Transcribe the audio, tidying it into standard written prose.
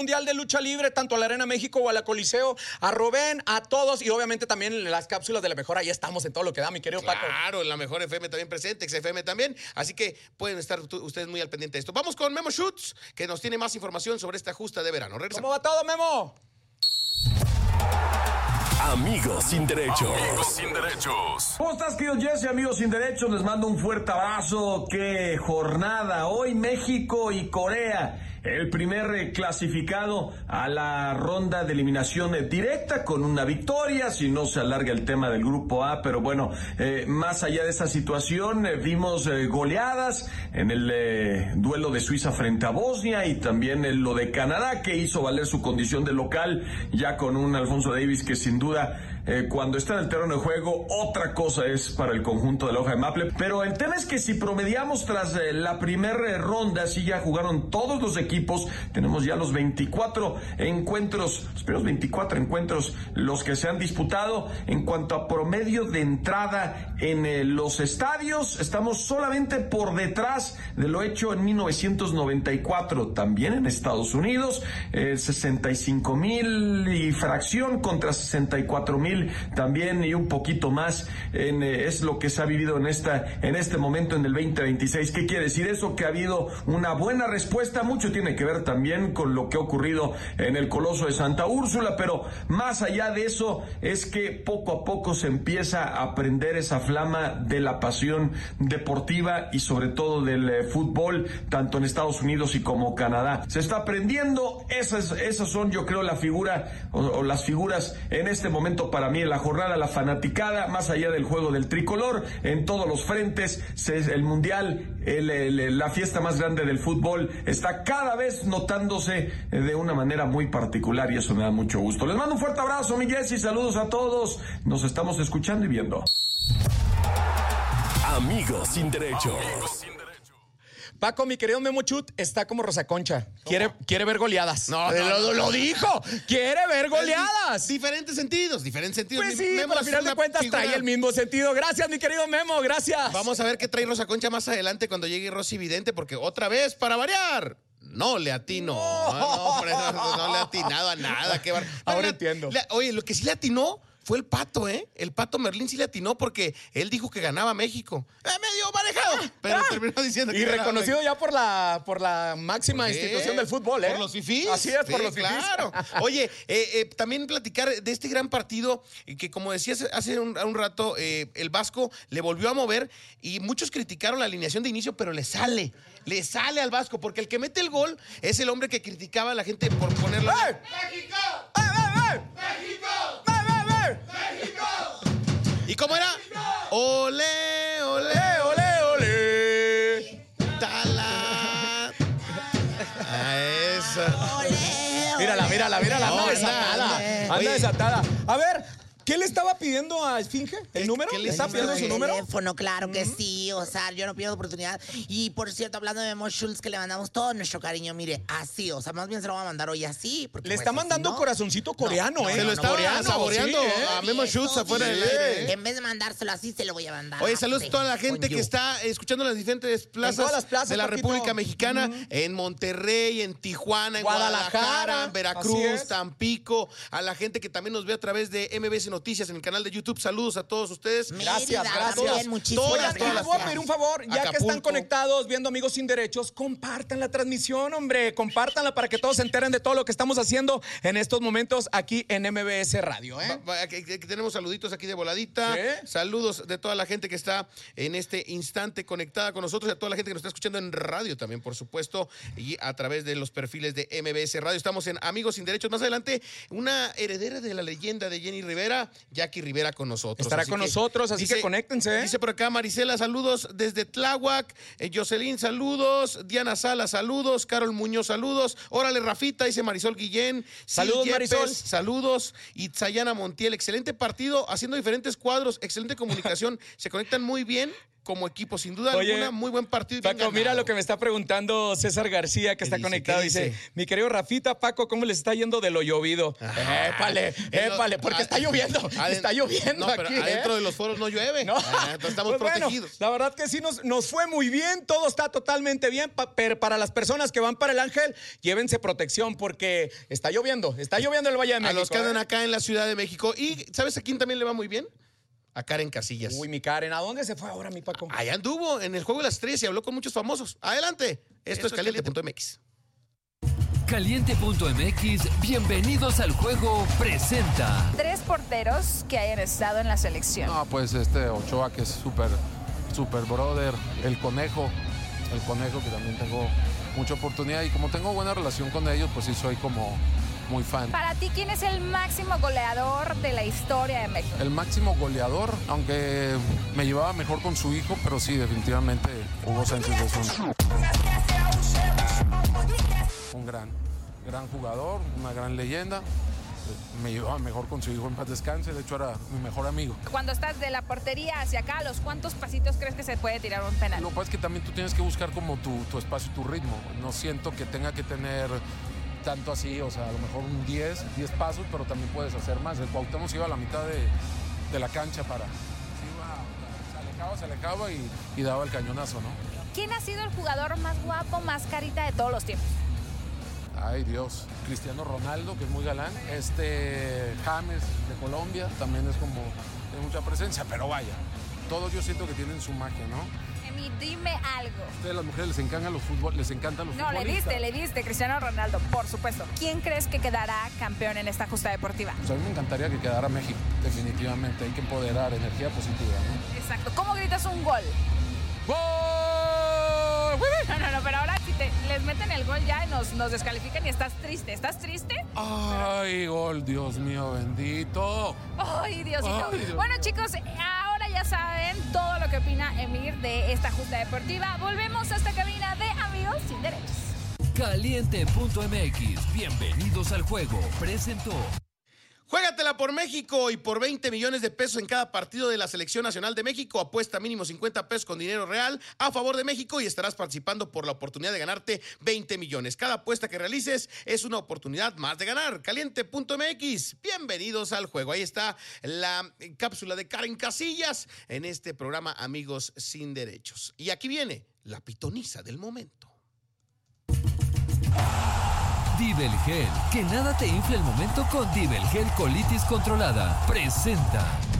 Mundial de Lucha Libre, tanto a la Arena México o a la Coliseo, a Rubén, a todos y obviamente también en las cápsulas de la mejor, ahí estamos en todo lo que da, mi querido Paco. Claro, en la mejor FM también presente, XFM también, así que pueden estar ustedes muy al pendiente de esto. Vamos con Memo Schutz, que nos tiene más información sobre esta justa de verano. ¿Cómo va todo, Memo? Amigos sin derechos. Amigos sin derechos. ¿Cómo estás, querido Jesse? Amigos sin derechos, les mando un fuerte abrazo. ¡Qué jornada! Hoy México y Corea. El primer clasificado a la ronda de eliminación directa con una victoria, si no se alarga el tema del grupo A, pero bueno, más allá de esa situación, vimos goleadas en el duelo de Suiza frente a Bosnia y también en lo de Canadá, que hizo valer su condición de local, ya con un Alfonso Davies que sin duda cuando está en el terreno de juego, otra cosa es para el conjunto de la hoja de Maple. Pero el tema es que si promediamos tras la primera ronda, sí ya jugaron todos los equipos, tenemos ya los 24 encuentros, los primeros 24 encuentros, los que se han disputado. En cuanto a promedio de entrada en los estadios, estamos solamente por detrás de lo hecho en 1994, también en Estados Unidos, 65,000 y fracción contra 64,000 también y un poquito más es lo que se ha vivido en este momento en el 2026. ¿Qué quiere decir eso? Que ha habido una buena respuesta, mucho tiene que ver también con lo que ha ocurrido en el Coloso de Santa Úrsula, pero más allá de eso es que poco a poco se empieza a prender esa flama de la pasión deportiva y sobre todo del fútbol, tanto en Estados Unidos y como Canadá. Se está prendiendo, esas son yo creo la figura o las figuras en este momento para mí en la jornada, la fanaticada, más allá del juego del tricolor, en todos los frentes, el mundial, la fiesta más grande del fútbol, está cada vez notándose de una manera muy particular y eso me da mucho gusto. Les mando un fuerte abrazo, mi Jessy, saludos a todos, nos estamos escuchando y viendo. Amigos sin derechos. Paco, mi querido Memo Chut, está como Rosa Concha. Quiere ver goleadas. No, lo dijo. Quiere ver goleadas. Diferentes sentidos. Pues sí, pero al final de cuentas trae el mismo sentido. Gracias, mi querido Memo, gracias. Vamos a ver qué trae Rosa Concha más adelante cuando llegue Rosy Vidente, porque otra vez, para variar, no le atino. No le ha atinado a nada. Ahora entiendo. Oye, lo que sí le atinó fue el Pato, ¿eh? El Pato Merlín sí le atinó porque él dijo que ganaba México. Medio manejado, pero terminó diciendo que y ganaba reconocido México. ya por la máxima institución del fútbol, ¿eh? Por los fifís. Así es, sí, por los fifís. Claro. Oye, también platicar de este gran partido que, como decías hace un rato, el Vasco le volvió a mover y muchos criticaron la alineación de inicio, pero le sale al Vasco, porque el que mete el gol es el hombre que criticaba a la gente por ponerlo. ¡Ey! ¡México! ¡Ey! ¡México! ¡México! ¿Y cómo era? ¡Ole, ole! ¡Ole! ¡Tala! A eso. Mírala. No, Anda desatada. A ver, ¿qué le estaba pidiendo a Esfinge? ¿El número? qué le ¿Le estaba hiciste? pidiendo su número? Teléfono, claro que sí, o sea, yo no pierdo oportunidad. Y por cierto, hablando de Memo Schultz, que le mandamos todo nuestro cariño, mire, así, o sea, más bien se lo va a mandar hoy así. Porque Le pues, está así, mandando ¿no? corazoncito coreano, ¿eh? Se lo estaba Coreano, saboreando sí, ¿eh? a Memo Schutz afuera del Sí. aire. ¿eh? En vez de mandárselo así, se lo voy a mandar. Oye, saludos a toda la gente Con que you. está escuchando las diferentes plazas, todas las plazas, de la Paquito. República Mexicana, en Monterrey, en Tijuana, en Guadalajara, Guadalajara, en así Veracruz, es. Tampico, a la gente que también nos ve a través de MBS Noticias en el canal de YouTube. Saludos a todos ustedes. Gracias. También, muchísimas Todas Oigan, gracias. les voy a pedir un favor, ya que Acapulco. están conectados viendo Amigos Sin Derechos, compartan la transmisión, hombre, compártanla para que todos se enteren de todo lo que estamos haciendo en estos momentos aquí en MBS Radio, ¿eh? Que tenemos saluditos aquí de voladita. ¿Sí? Saludos de toda la gente que está en este instante conectada con nosotros y a toda la gente que nos está escuchando en radio también, por supuesto, y a través de los perfiles de MBS Radio. Estamos en Amigos Sin Derechos. Más adelante, una heredera de la leyenda de Jenny Rivera, Jackie Rivera, con nosotros. Estará con nosotros, así que conéctense. Dice por acá Marisela, saludos desde Tláhuac. Jocelyn, saludos. Diana Sala, saludos. Carol Muñoz, saludos. Órale, Rafita, dice Marisol Guillén. Saludos, Yepes, Marisol. Saludos. Itzayana Montiel, excelente partido, haciendo diferentes cuadros, excelente comunicación. Se conectan muy bien como equipo, sin duda Oye, alguna, muy buen partido. Y bien Paco, mira ganado. lo que me está preguntando César García, que ¿Qué está dice? conectado. ¿Qué Dice, dice? mi querido Rafita, Paco, ¿cómo les está yendo de lo llovido? Épale, porque está lloviendo. Está lloviendo No, pero aquí, adentro de los foros no llueve. No. Entonces estamos Pues bueno, protegidos. la verdad que sí nos fue muy bien, todo está totalmente bien, pero para las personas que van para el Ángel, llévense protección porque está lloviendo el Valle de México. A los que andan acá en la Ciudad de México. ¿Y sabes a quién también le va muy bien? A Karen Casillas. Uy, mi Karen, ¿a dónde se fue ahora, mi Paco? Allá anduvo en el Juego de las Estrellas y habló con muchos famosos. Adelante. Esto es Caliente.mx. Caliente.mx, bienvenidos al juego, presenta. 3 porteros que hayan estado en la selección. No, pues Ochoa, que es súper brother, el conejo que también tengo mucha oportunidad y como tengo buena relación con ellos, pues sí soy como muy fan. Para ti, ¿quién es el máximo goleador de la historia de México? El máximo goleador, aunque me llevaba mejor con su hijo, pero sí, definitivamente Hugo Sánchez es un gran jugador, una gran leyenda. Me llevaba mejor con su hijo, en paz descanse, de hecho era mi mejor amigo. Cuando estás de la portería hacia acá, ¿a los cuántos pasitos crees que se puede tirar un penal? Lo que pasa es que también tú tienes que buscar como tu espacio y tu ritmo. No siento que tenga que tener tanto así, o sea, a lo mejor un 10 pasos, pero también puedes hacer más. El Cuauhtémoc se iba a la mitad de la cancha se alejaba y daba el cañonazo, ¿no? ¿Quién ha sido el jugador más guapo, más carita de todos los tiempos? Ay, Dios. Cristiano Ronaldo, que es muy galán. James, de Colombia, también es como de mucha presencia, pero vaya, todos yo siento que tienen su magia, ¿no? Emi, dime algo. A ustedes las mujeres les encantan los futbolistas. No, le diste, Cristiano Ronaldo, por supuesto. ¿Quién crees que quedará campeón en esta justa deportiva? Pues a mí me encantaría que quedara México, definitivamente. Hay que empoderar, energía positiva, ¿no? Exacto. ¿Cómo gritas un gol? ¡Gol! No, pero ahora si les meten el gol ya y nos descalifican y estás triste. ¿Estás triste? ¡Ay, gol! Dios mío, bendito. ¡Ay, Diosito! Ay, Dios Bueno, mío. chicos, ahora ya saben todo lo que opina Emir de esta justa deportiva. Volvemos a esta cabina de Amigos Sin Derechos. Caliente.mx, bienvenidos al juego, presentó. Juégatela por México y por 20 millones de pesos en cada partido de la Selección Nacional de México. Apuesta mínimo 50 pesos con dinero real a favor de México y estarás participando por la oportunidad de ganarte 20 millones. Cada apuesta que realices es una oportunidad más de ganar. Caliente.mx, bienvenidos al juego. Ahí está la cápsula de Karen Casillas en este programa Amigos Sin Derechos. Y aquí viene la pitoniza del momento. Dibelgel, que nada te infle el momento con Dibelgel Colitis Controlada. Presenta.